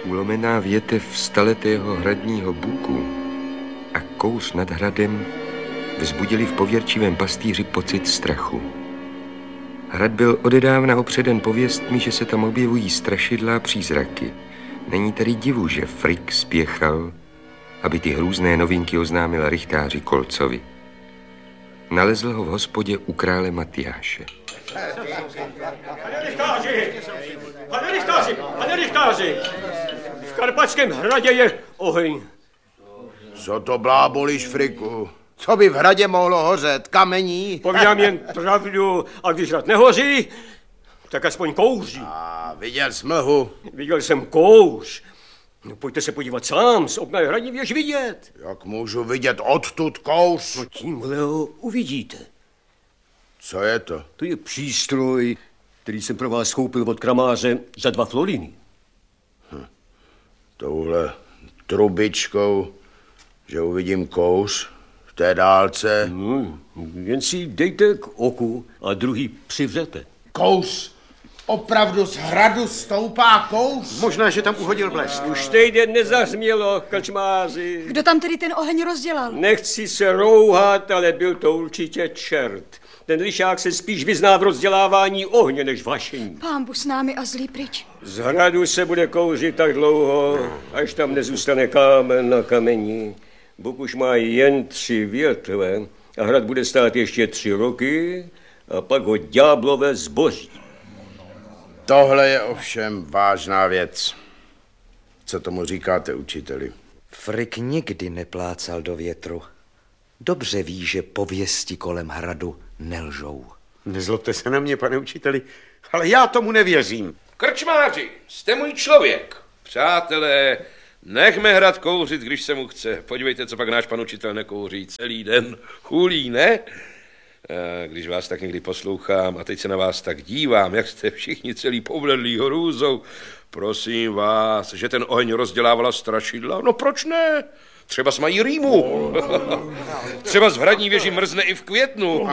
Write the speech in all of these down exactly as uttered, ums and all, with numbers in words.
Ulomená větev staletého hradního buku a kouř nad hradem vzbudili v pověrčivém pastýři pocit strachu. Hrad byl odedávna opředen pověstmi, že se tam objevují strašidla a přízraky. Není tedy divu, že Frick spěchal, aby ty hrůzné novinky oznámil rychtáři Kolcovi. Nalezl ho v hospodě u krále Matyáše. Pane rychtáři! Pane rychtáři! Pane rychtáři! V Karpatském hradě je oheň. Co to blábolíš, Friku? Co by v hradě mohlo hořet? Kamení? Povídám jen pravdu, a když hrad nehoří, tak aspoň kouří. A viděl jsi mlhu? Viděl jsem kouř. No, pojďte se podívat sám, z okna je hradní věž vidět. Jak můžu vidět odtud kouř? No tímhle ho uvidíte. Co je to? To je přístroj, který jsem pro vás koupil od kramáře za dva floriny. Hm. Touhle trubičkou, že uvidím kouř v té dálce. No, jen si dejte k oku a druhý přivřete. Kouř! Opravdu z hradu stoupá kouř? Možná, že tam uhodil blesk. Už týden nezahřmělo, krčmáři. Kdo tam tedy ten oheň rozdělal? Nechci se rouhat, ale byl to určitě čert. Ten lišák se spíš vyzná v rozdělávání ohně než vašení. Pánbu s námi a zlý pryč. Z hradu se bude kouřit tak dlouho, až tam nezůstane kámen na kameni. Bůh už má jen tři větve a hrad bude stát ještě tři roky a pak ho ďáblové zboří. Tohle je ovšem vážná věc. Co tomu říkáte, učiteli? Frick nikdy neplácal do větru. Dobře ví, že pověsti kolem hradu nelžou. Nezlobte se na mě, pane učiteli, ale já tomu nevěřím. Krčmáři, jste můj člověk. Přátelé, nechme hrad kouřit, když se mu chce. Podívejte, co pak náš pan učitel nekouří celý den. Chulí, ne? A když vás tak někdy poslouchám a teď se na vás tak dívám, jak jste všichni celý pobledlí hrůzou, prosím vás, že ten oheň rozdělávala strašidla, no proč ne? Třeba mají rýmu. Třeba z hradní věži mrzne i v květnu.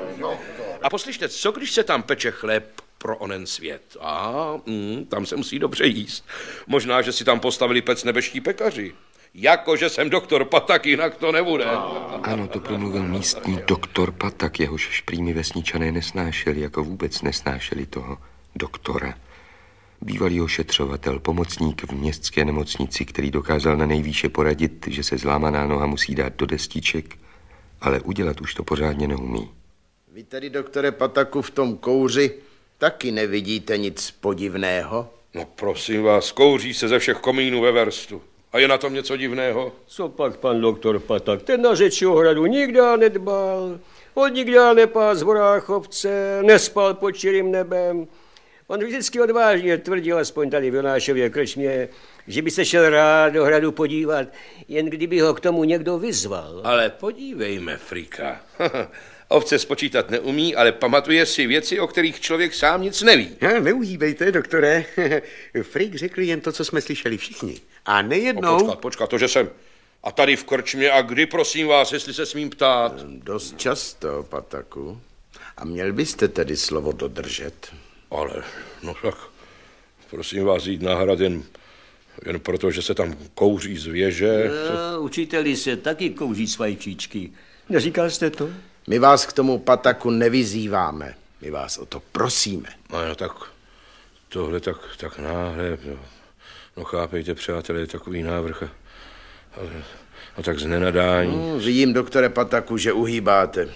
A poslyšte, co když se tam peče chléb pro onen svět? A mm, tam se musí dobře jíst. Možná, že si tam postavili pec nebeští pekaři. Jakože jsem doktor Patak, jinak to nebude. Ano, to promluvil místní doktor Patak, jehož šprýmy vesničané nesnášeli, jako vůbec nesnášeli toho doktora. Bývalý ošetřovatel, pomocník v městské nemocnici, který dokázal na nejvýše poradit, že se zlámaná noha musí dát do destiček, ale udělat už to pořádně neumí. Vy tedy, doktore Pataku, v tom kouři taky nevidíte nic podivného? No prosím vás, kouří se ze všech komínů ve verstu. A je na tom něco divného? Co pak pan doktor Patak? Ten na řeči o hradu nikdy nedbal, od nikdy nepás Horáchovce, nespal pod čirým nebem. On vždycky odvážně tvrdil, aspoň tady v Jonášově krčmě, že by se šel rád do hradu podívat, jen kdyby ho k tomu někdo vyzval. Ale podívejme, Frika. Ovce spočítat neumí, ale pamatuje si věci, o kterých člověk sám nic neví. Ja, neuhýbejte, doktore. Frick řekl jen to, co jsme slyšeli všichni. A nejednou... No, počkat, počkat, to, že jsem... A tady v krčmě, a kdy, prosím vás, jestli se smím ptát? Dost často, Pataku. A měl byste tedy slovo dodržet. Ale, no tak, prosím vás, jít na hrad jen, jen proto, že se tam kouří z věže. No, učiteli se taky kouří s vajčíčky. Neříkal jste to? My vás k tomu, Pataku, nevyzýváme. My vás o to prosíme. No, no tak, tohle tak, tak náhle, no, no chápejte, přátelé, takový návrh a, a, a tak z nenadání. No, vidím, doktore Pataku, že uhýbáte.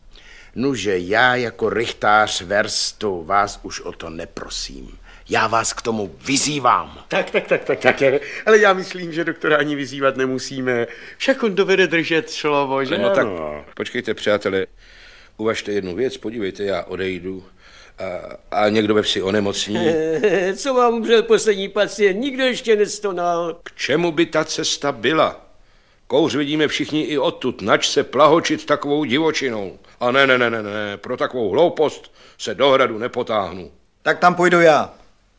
Nuže, já jako rychtář verstu vás už o to neprosím. Já vás k tomu vyzývám. Tak, tak, tak, tak, tak. Ale já myslím, že doktora ani vyzývat nemusíme. Však on dovede držet slovo, že? No tak, počkejte, přátelé, uvažte jednu věc, podívejte, já odejdu a, a někdo ve vsi onemocní. Co vám umřel poslední pacient? Nikdo ještě nestonal. K čemu by ta cesta byla? Kouř vidíme všichni i odtud, nač se plahočit takovou divočinou. A ne, ne, ne, ne, ne, pro takovou hloupost se do hradu nepotáhnu. Tak tam půjdu já.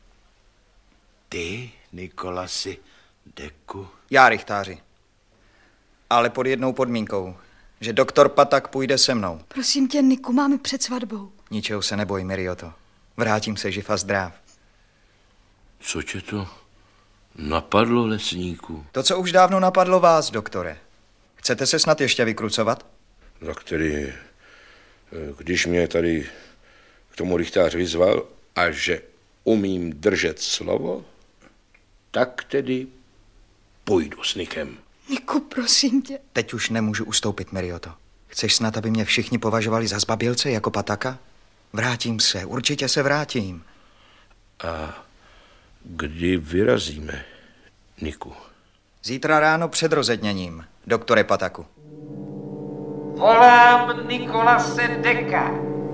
Ty, Nikolasi, Deku? Já, rychtáři. Ale pod jednou podmínkou, že doktor Patak půjde se mnou. Prosím tě, Niku, máme před svatbou. Ničeho se neboj, Mirioto. Vrátím se živ a zdrav. Co tě to napadlo lesníku? To, co už dávno napadlo vás, doktore. Chcete se snad ještě vykrucovat? Tak tedy, když mě tady k tomu rychtář vyzval a že umím držet slovo, tak tedy půjdu s Nikem. Niku, prosím tě. Teď už nemůžu ustoupit, Mirioto. Chceš snad, aby mě všichni považovali za zbabilce jako Pataka? Vrátím se, určitě se vrátím. A kdy vyrazíme, Niku? Zítra ráno před rozedněním, doktore Pataku. Volám Nikolase Deka.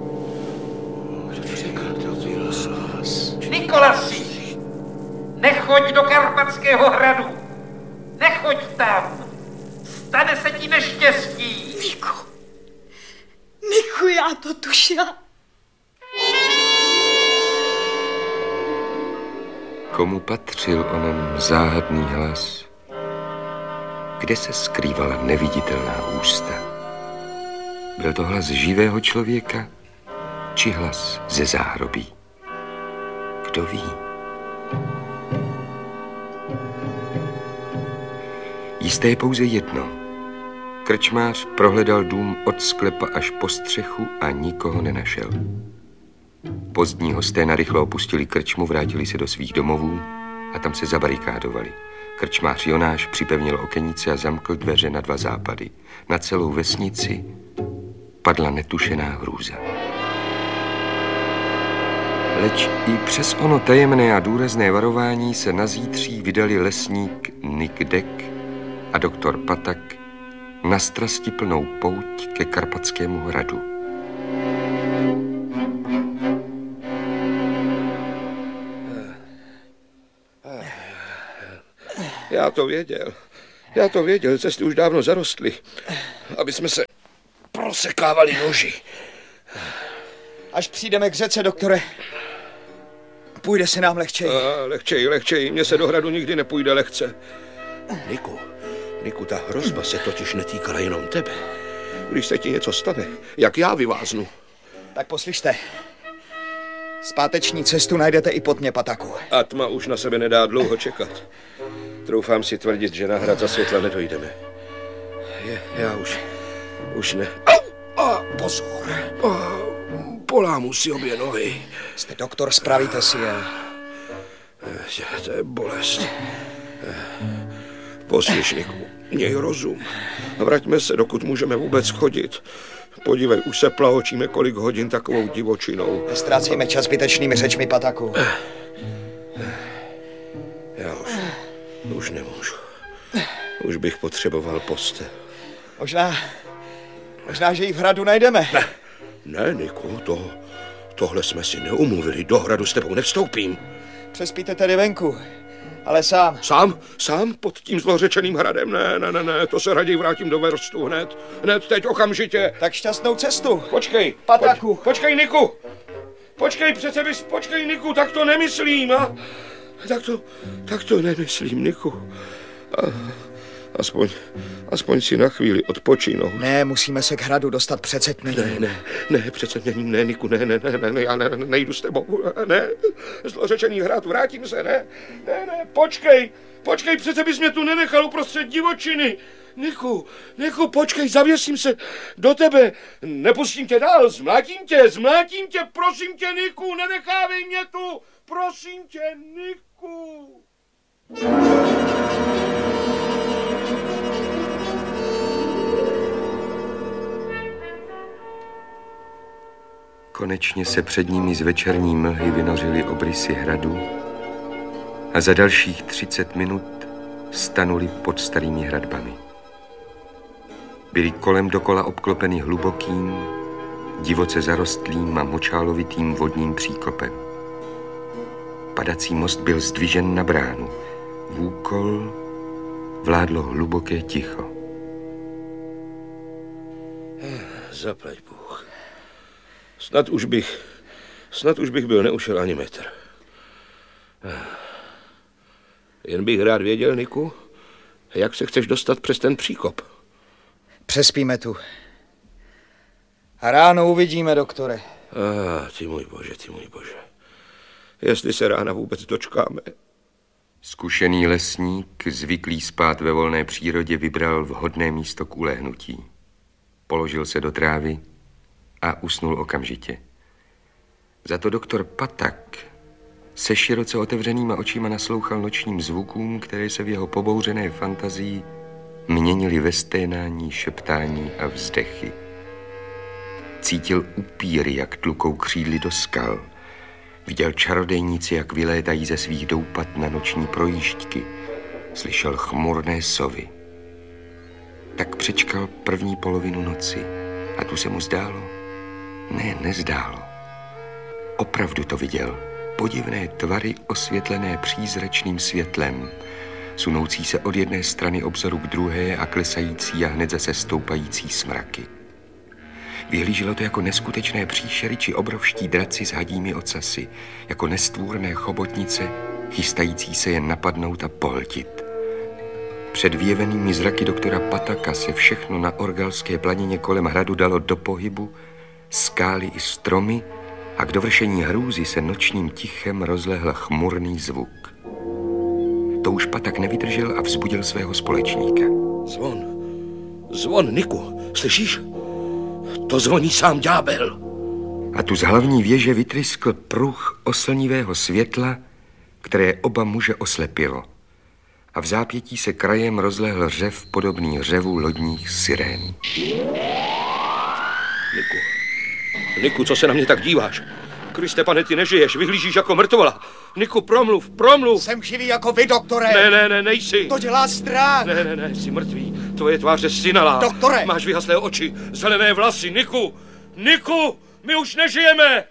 Nikolasi, nechoď do Karpatského hradu. Nechoď tam. Stane se ti neštěstí. Niku. Niku, já to tušila. Komu patřil onen záhadný hlas? Kde se skrývala neviditelná ústa? Byl to hlas živého člověka, či hlas ze záhrobí? Kdo ví? Jisté je pouze jedno. Krčmář prohledal dům od sklepa až po střechu a nikoho nenašel. Pozdní hosté narychlo opustili krčmu, vrátili se do svých domovů a tam se zabarikádovali. Krčmář Jonáš připevnil okenice a zamkl dveře na dva západy. Na celou vesnici padla netušená hrůza. Leč i přes ono tajemné a důrazné varování se na zítří vydali lesník Nik Dek a doktor Patak na strastiplnou pouť ke Karpatskému hradu. Já to věděl. Já to věděl, cesty už dávno zarostly. Aby jsme se prosekávali noži. Až přijdeme k řece, doktore, půjde se nám lehčej. A, lehčej, lehčej, mně se do hradu nikdy nepůjde lehce. Niku, Niku, ta hrozba se totiž netýkala jenom tebe. Když se ti něco stane, jak já vyváznu. Tak poslyšte. Zpáteční cestu najdete i pod mě, Pataku. A tma už na sebe nedá dlouho čekat. Troufám si tvrdit, že na hrad za světla nedojdeme. Je, já už, už ne. Au! A, pozor. A, polámu si obě nohy. Jste doktor, spravíte si je. Je, to je bolest. Poslyš, Niku, měj rozum. Vraťme se, dokud můžeme vůbec chodit. Podívej, už se plahočíme kolik hodin takovou divočinou. Nestrácejme čas zbytečnými řečmi, Pataku. Já už, už nemůžu. Už bych potřeboval postel. Možná, možná, že ji v hradu najdeme. Ne, ne, Niku, to, tohle jsme si neumluvili. Do hradu s tebou nevstoupím. Přespíte tedy venku, ale sám. Sám? Sám? Pod tím zlořečeným hradem? Ne, ne, ne, ne, to se raději vrátím do Verstu hned. Hned, teď, okamžitě. Tak šťastnou cestu. Počkej. Pataku. Poč, počkej, Niku. Počkej, přece bys, počkej, Niku, tak to nemyslím, a? Tak to, tak to nemyslím, Niku. A, aspoň, aspoň si na chvíli odpočinout. Ne, musíme se k hradu dostat přece tměním. Ne, ne, ne, přece tměním, ne, Niku, ne, ne, ne, ne, ne, já ne, nejdu s tebou, ne, zlořečený hrad, vrátím se, ne, ne, ne, počkej, počkej, přece bys mě tu nenechal uprostřed divočiny. Niku, Niku, počkej, zavěsím se do tebe, nepustím tě dál, zmlátím tě, zmlátím tě, prosím tě, Niku, nenechávej mě tu, prosím tě, Niku. Konečně se před nimi z večerní mlhy vynořily obrysy hradu a za dalších třicet minut stanuli pod starými hradbami. Byli kolem dokola obklopeny hlubokým, divoce zarostlým a močálovitým vodním příkopem. Padací most byl zdvižen na bránu. V úkol vládlo hluboké ticho. Zaplať Bůh. Snad už bych, snad už bych byl neušel ani metr. Jen bych rád věděl, Niku, jak se chceš dostat přes ten příkop. Přespíme tu. A ráno uvidíme, doktore. Ah, ty můj bože, ty můj bože. Jestli se rána vůbec dočkáme. Zkušený lesník, zvyklý spát ve volné přírodě, vybral vhodné místo k ulehnutí. Položil se do trávy a usnul okamžitě. Za to doktor Patak se široce otevřenýma očima naslouchal nočním zvukům, které se v jeho pobouřené fantazii měnily ve sténání, šeptání a vzdechy. Cítil upíry, jak tlukou křídly do skal. Viděl čarodejníci, jak vylétají ze svých doupat na noční projížďky. Slyšel chmurné sovy. Tak přečkal první polovinu noci a tu se mu zdálo. Ne, nezdálo. Opravdu to viděl. Podivné tvary osvětlené přízračným světlem, sunoucí se od jedné strany obzoru k druhé a klesající a hned zase stoupající smraky. Vyhlíželo to jako neskutečné příšery či obrovští draci s hadími ocasy, jako nestvůrné chobotnice, chystající se jen napadnout a pohltit. Před vyjevenými zraky doktora Pataka se všechno na Orgalské planině kolem hradu dalo do pohybu, skály i stromy, a k dovršení hrůzy se nočním tichem rozlehl chmurný zvuk. To už Patak nevydržel a vzbudil svého společníka. Zvon. Zvon, Niku. Slyšíš? To zvoní sám ďábel. A tu z hlavní věže vytryskl pruh oslnivého světla, které oba muže oslepilo. A v zápětí se krajem rozlehl řev podobný řevu lodních sirén. Niku. Niku, co se na mě tak díváš? Kriste, pane, ty nežiješ, vyhlížíš jako mrtvola. Niku, promluv, promluv. Jsem živý jako vy, doktore. Ne, ne, ne, nejsi. To dělá strach. Ne, ne, ne, jsi mrtvý. Tvoje tváře synalá. Doktore. Máš vyhaslé oči, zelené vlasy. Niku, Niku, my už nežijeme.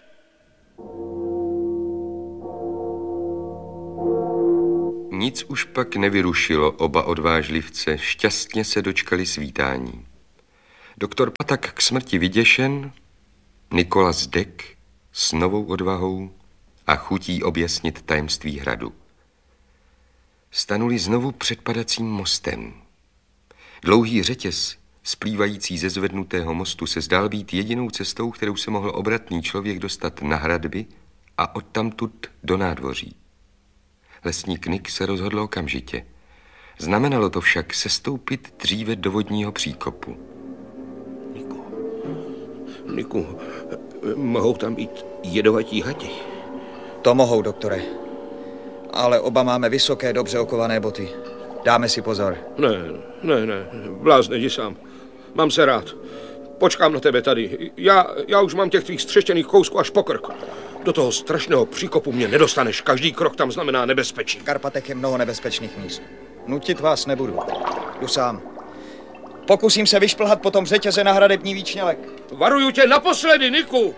Nic už pak nevyrušilo oba odvážlivce, šťastně se dočkali svítání. Doktor Patak k smrti vyděšen, Nikolas Dek s novou odvahou a chutí objasnit tajemství hradu. Stanuli znovu před padacím mostem. Dlouhý řetěz, splývající ze zvednutého mostu, se zdál být jedinou cestou, kterou se mohl obratný člověk dostat na hradby a odtamtud do nádvoří. Lesník Nick se rozhodl okamžitě. Znamenalo to však sestoupit dříve do vodního příkopu. Niku, Niku, mohou tam být jedovatí hadi. To mohou, doktore. Ale oba máme vysoké, dobře okované boty. Dáme si pozor. Ne, ne, ne, blázne, jdi sám. Mám se rád. Počkám na tebe tady. Já, já už mám těch tvých střeštěných kousků až po krk. Do toho strašného příkopu mě nedostaneš. Každý krok tam znamená nebezpečí. V Karpatech je mnoho nebezpečných míst. Nutit vás nebudu. Jdu sám. Pokusím se vyšplhat po tom řetěze na hradební výčnělek. Varuju tě naposledy, Niku!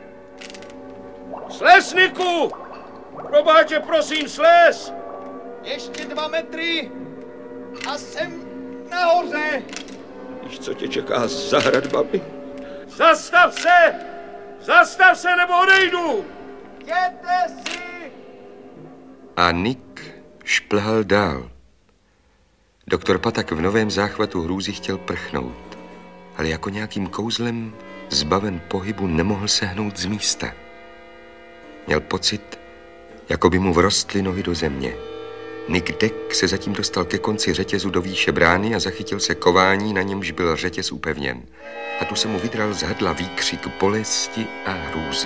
Slez, Niku! Probá tě, prosím, slez! Ještě dva metry a jsem nahoře. Víš, co tě čeká za hradbami? Zastav se! Zastav se, nebo odejdu! Jděte si! A Nick šplhal dál. Doktor Patak v novém záchvatu hrůzy chtěl prchnout, ale jako nějakým kouzlem, zbaven pohybu, nemohl sehnout z místa. Měl pocit, jako by mu vrostly nohy do země. Nick Deck se zatím dostal ke konci řetězu do výše brány a zachytil se kování, na němž byl řetěz upevněn. A tu se mu vydral z hrdla výkřik bolesti a hrůzy.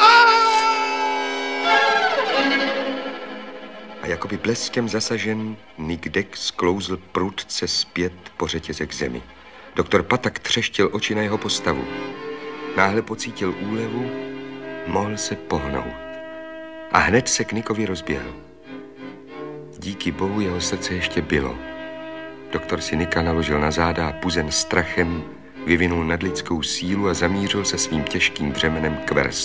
A jakoby bleskem zasažen, Nick Deck sklouzl prudce zpět po řetěze k zemi. Doktor Patak třeštil oči na jeho postavu. Náhle pocítil úlevu, mohl se pohnout. A hned se k Nickovi rozběhl. Díky bohu jeho srdce ještě bylo. Doktor si Nicka naložil na záda a puzen strachem vyvinul nadlidskou sílu a zamířil se svým těžkým břemenem k Verstu.